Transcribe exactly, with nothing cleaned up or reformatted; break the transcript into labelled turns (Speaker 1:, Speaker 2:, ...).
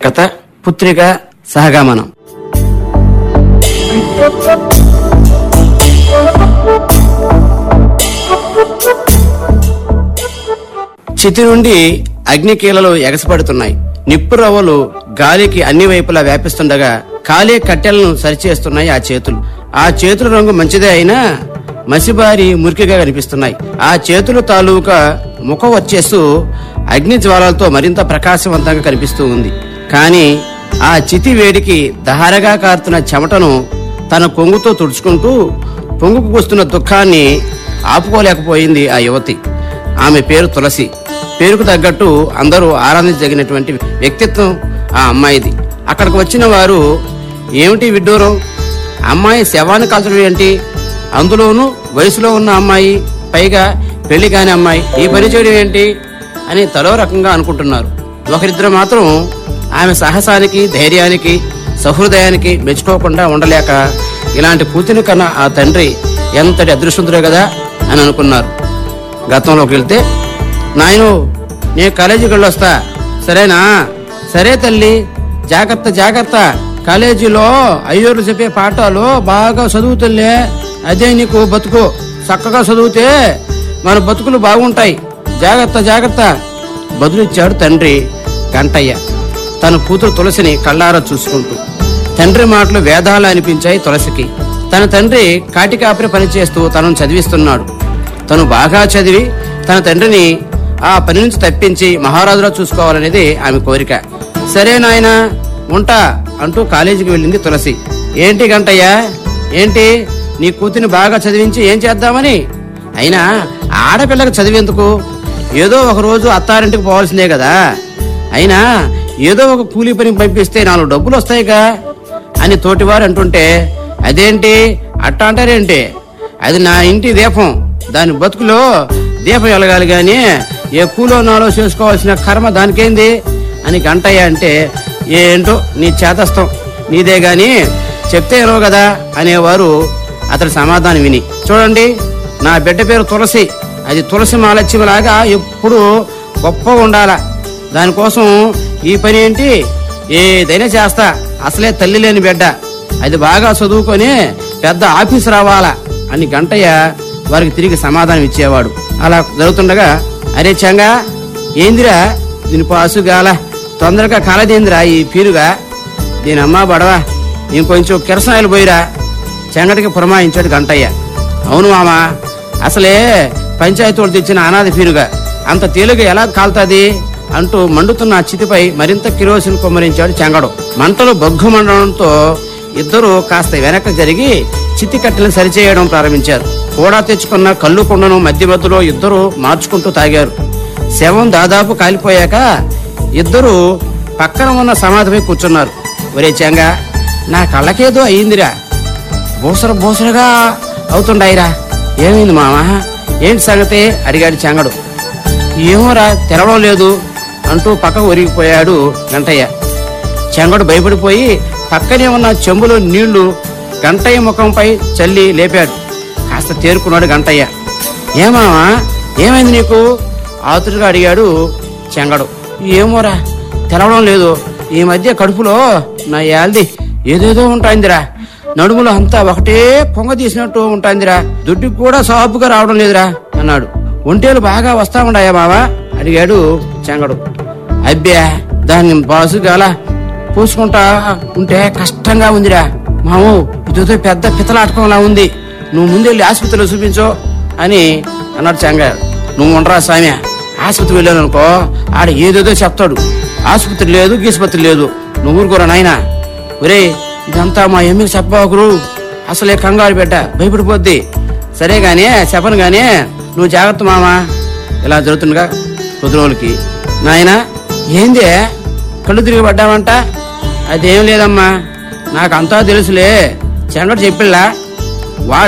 Speaker 1: కథ పుత్రిక సహగమనం. చితి నుండి అగ్నికీలలు ఎగసిపడుతున్నాయి. నిప్పు రవ్వలు గాలికి అన్ని వైపులా వ్యాపిస్తుండగా కాలే కట్టెలను సరిచేస్తున్నాయి ఆ చేతులు. ఆ చేతుల రంగు మంచిదే అయినా మసిబారి మురికిగా కనిపిస్తున్నాయి. ఆ చేతుల తాలూకా ముఖ వచ్చేస్తూ అగ్ని జ్వాలలతో మరింత ప్రకాశవంతంగా కనిపిస్తూ ఉంది. కాని ఆ చితి వేడికి దహారగా కారుతున్న చెమటను తన కొంగుతో తుడుచుకుంటూ పొంగుకు వస్తున్న దుఃఖాన్ని ఆపుకోలేకపోయింది ఆ యువతి. ఆమె పేరు తులసి. పేరుకు తగ్గట్టు అందరూ ఆరాధించదగినటువంటి వ్యక్తిత్వం ఆ అమ్మాయిది. అక్కడికి వచ్చిన వారు, ఏమిటి విడ్డూరం, అమ్మాయి శవాన్ని కాల్చడం ఏంటి, అందులోనూ వయసులో ఉన్న అమ్మాయి, పైగా పెళ్లి కాని అమ్మాయి ఈ పని చేయడం ఏంటి అని తలో రకంగా అనుకుంటున్నారు. ఒకరిద్దరు మాత్రం ఆమె సాహసానికి, ధైర్యానికి, సహృదయానికి మెచ్చుకోకుండా ఉండలేక ఇలాంటి కూతుని కన్నా ఆ తండ్రి ఎంతటి అదృష్టవంతుడే కదా అని అనుకున్నారు. గతంలోకి వెళ్తే, నాయను నేను కాలేజీకి వెళ్ళొస్తా, సరేనా? సరే తల్లి, జాగ్రత్త జాగ్రత్త, కాలేజీలో అయ్యోరు చెప్పే పాఠాలు బాగా చదువుతులే, అదే నీకు బతుకు, చక్కగా చదివితే మన బతుకులు బాగుంటాయి, జాగ్రత్త జాగ్రత్త బదులిచ్చాడు తండ్రి గంటయ్య తన కూతురు తులసిని కళ్ళారా చూసుకుంటూ. తండ్రి మాటలు వేదాలు అనిపించాయి తులసికి. తన తండ్రి కాటికాపరి పనిచేస్తూ తనను చదివిస్తున్నాడు. తను బాగా చదివి తన తండ్రిని ఆ పని నుంచి తప్పించి మహారాజులా చూసుకోవాలనేది ఆమె కోరిక. సరే నాయనా ఉంటా అంటూ కాలేజీకి వెళ్ళింది తులసి. ఏంటి గంటయ్య, ఏంటి నీ కూతురిని బాగా చదివించి ఏం చేద్దామని? అయినా ఆడపిల్లకి చదివేందుకు, ఏదో ఒక రోజు అత్తారింటికి పోవాల్సిందే కదా, అయినా ఏదో ఒక కూలీ పని పంపిస్తే నాలుగు డబ్బులు వస్తాయిగా అని తోటివారు అంటుంటే, అదేంటి అట్టా అంటారేంటి, అది నా ఇంటి దీపం, దాని బతుకులో దీపం వెలగాలి గాని ఏ కూలో నాలో చేసుకోవాల్సిన కర్మ దానికేంది అని గంటయ్య అంటే, ఏంటో నీ చేతస్థం నీదే గాని చెప్తే ఏనో కదా అనేవారు అతడి సమాధానం విని. చూడండి, నా బిడ్డ పేరు తులసి, అది తులసి మాలక్ష్మిలాగా ఎప్పుడు గొప్పగా ఉండాలా, దానికోసం ఈ పని ఏంటి ఏదైనా చేస్తా, అసలే తల్లి లేని బిడ్డ, అది బాగా చదువుకొని పెద్ద ఆఫీసు రావాలా అని గంటయ్య వారికి తిరిగి సమాధానం ఇచ్చేవాడు. అలా జరుగుతుండగా, అరే చంగా ఏందిరా దీని పాసుగాల, తొందరగా కాలదేందిరా ఈ పీరుగా, దీని అమ్మా బడవా ఇంకొంచెం కిరసనాయలు పోయిరా చెంగటికి పురమాయించాడు గంటయ్య. అవును మామా, అసలే పంచాయతీ వాళ్ళు తెచ్చిన అనాథ పీరుగా అంత తేలిగా ఎలా కాల్తాది అంటూ మండుతున్న చితిపై మరింత కిరోసిన్ కుమ్మరించాడు చెంగడు. మంటలు బొగ్గు మండడంతో ఇద్దరు కాస్త వెనక్కి జరిగి చితి కట్టెలను సరిచేయడం ప్రారంభించారు. కూడా తెచ్చుకున్న కళ్ళు కుండను మధ్య మధ్యలో ఇద్దరు మార్చుకుంటూ తాగారు. శవం దాదాపు కాలిపోయాక ఇద్దరు పక్కన ఉన్న సమాధిపై కూర్చున్నారు. ఒరే చెంగా, నా కళ్ళకేదో అయ్యిందిరా, బోసర బోసరగా అవుతుండాయిరా, ఏమైంది మామా, ఏంటి సంగతి అడిగాడు చెంగడు. ఏమోరా తెరవడం లేదు అంటూ పక్కకు ఒరిగిపోయాడు గంటయ్య. చెంగడు భయపడిపోయి పక్కనే ఉన్న చెంబులో నీళ్లు గంటయ్య ముఖంపై చల్లి లేపాడు. కాస్త తేరుకున్నాడు గంటయ్య. ఏమామా ఏమైంది నీకు ఆతురుగా అడిగాడు చెంగడు. ఏమోరా తెరవడం లేదు, ఈ మధ్య కడుపులో నా యాల్ది ఏదేదో ఉంటాయిందిరా, నడుములో అంతా ఒకటే పొంగ తీసినట్టు ఉంటాయిందిరా, దుడ్డుకు కూడా సాపుగా రావడం లేదురా అన్నాడు. ఒంటేలు బాగా వస్తా ఉండాయా మావా అడిగాడు చెంగడు. అబ్బే దాన్ని బాసుగాల పూసుకుంటా ఉంటే కష్టంగా ఉందిరా మాము, ఇదేదో పెద్ద పితలాటకంలా ఉంది, నువ్వు ముందెళ్ళి ఆసుపత్రిలో చూపించో అని అన్నాడు చెంగారు. నువ్వు ఉండరా సామ్య, ఆసుపత్రి వెళ్ళాను అనుకో ఆడ ఏదేదో చెప్తాడు, ఆసుపత్రి లేదు గీసుపత్రి లేదు, నువ్వు ఊరుకోరా నాయనా. ఒరే ఇదంతా మా ఎమ్మికి చెప్పబాకురు, అసలే కంగారు బిడ్డ భయపడిపోద్ది. సరే గానీ చెప్పను గానీ నువ్వు జాగ్రత్త మామా. ఇలా జరుగుతుండగా కొద్ది రోజులకి, నాయనా ఏందే కళ్ళు తిరిగి పడ్డావంట? అదేం లేదమ్మా, నాకంతా తెలుసులే, చెంగడు చెప్పిల్లా